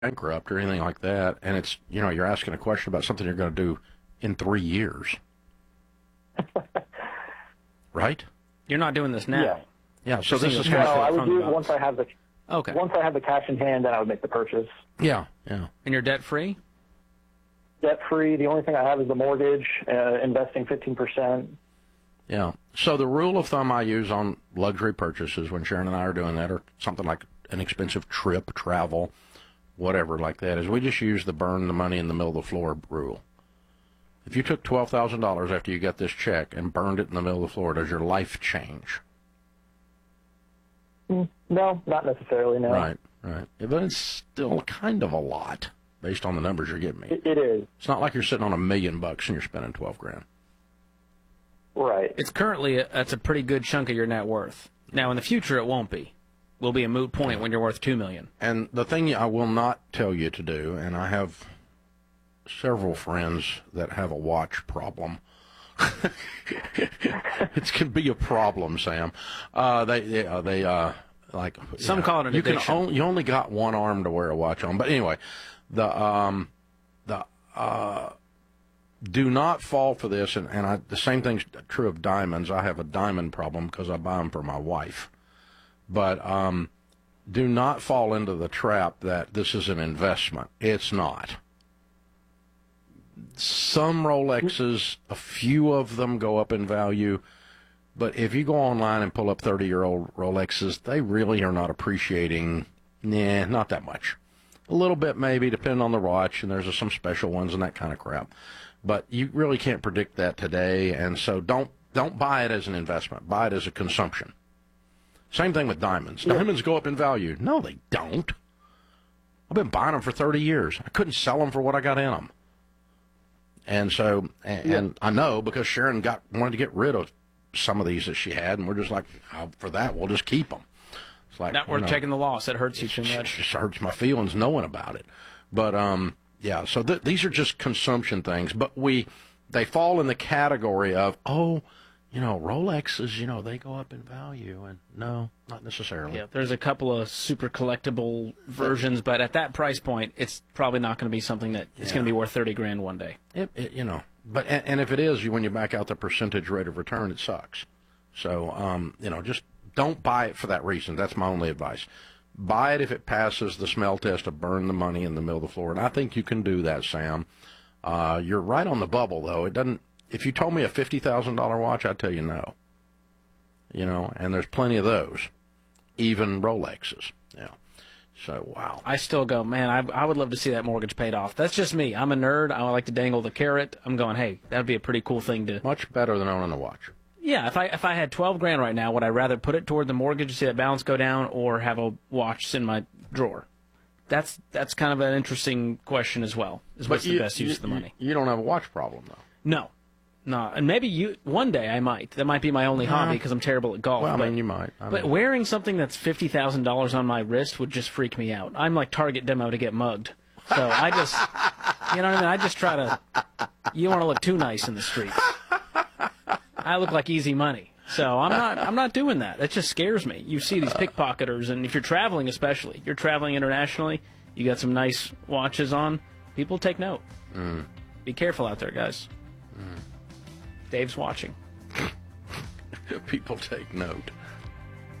bankrupt or anything like that, and it's, you're asking a question about something you're going to do in 3 years. Right? You're not doing this now. Yeah. Yeah, so this is No, I would do it once I have the once I have the cash in hand, then I would make the purchase. Yeah. And you're debt free? Debt free. The only thing I have is the mortgage, investing 15%. Yeah. So the rule of thumb I use on luxury purchases when Sharon and I are doing that, or something like an expensive trip, travel, whatever like that, is we just use the burn the money in the middle of the floor rule. If you took $12,000 after you got this check and burned it in the middle of the floor, does your life change? No, not necessarily, no. Right. But it's still kind of a lot based on the numbers you're giving me. It is. It's not like you're sitting on $1 million and you're spending $12,000. Right. It's currently, that's a pretty good chunk of your net worth. Now, in the future, it won't be. Will be a moot point when you're worth $2 million. And the thing I will not tell you to do, and I have several friends that have a watch problem. It can be a problem, Sam. They like some call it an addiction. You only got one arm to wear a watch on. But anyway, do not fall for this. And the same thing's true of diamonds. I have a diamond problem because I buy them for my wife. But do not fall into the trap that this is an investment. It's not. Some Rolexes, a few of them go up in value, but if you go online and pull up 30-year-old Rolexes, they really are not appreciating, not that much. A little bit maybe, depending on the watch, and there's some special ones and that kind of crap. But you really can't predict that today, and so don't buy it as an investment. Buy it as a consumption. Same thing with diamonds. Diamonds go up in value. No, they don't. I've been buying them for 30 years. I couldn't sell them for what I got in them. And so, and I know because Sharon wanted to get rid of some of these that she had, and we're just like, for that, we'll just keep them. It's like, not worth taking the loss. It hurts you too much. It just hurts my feelings knowing about it. But, yeah, so these are just consumption things. But they fall in the category of, Rolexes, they go up in value. And no, not necessarily. Yeah, there's a couple of super collectible versions, but at that price point, it's probably not going to be something that it's going to be worth $30,000 one day. But if it is, when you back out the percentage rate of return, it sucks. So, just don't buy it for that reason. That's my only advice. Buy it if it passes the smell test to burn the money in the middle of the floor. And I think you can do that, Sam. You're right on the bubble, though. It doesn't. If you told me a $50,000 watch, I'd tell you no. And there's plenty of those, even Rolexes. Yeah. So, wow. I still go, man, I would love to see that mortgage paid off. That's just me. I'm a nerd. I like to dangle the carrot. I'm going, hey, that would be a pretty cool thing to. Much better than owning a watch. Yeah, if I had $12,000 right now, would I rather put it toward the mortgage to see that balance go down, or have a watch in my drawer? That's kind of an interesting question as well. What's the best use of the money? You don't have a watch problem, though. No, and maybe one day I might. That might be my only hobby because I'm terrible at golf. Well, you might. But wearing something that's $50,000 on my wrist would just freak me out. I'm like target demo to get mugged. So I just, you know what I mean? I just try to. You don't want to look too nice in the streets. I look like easy money. So I'm not doing that. That just scares me. You see these pickpocketers, and if you're traveling, especially, you're traveling internationally, you got some nice watches on. People take note. Be careful out there, guys. Dave's watching. People take note.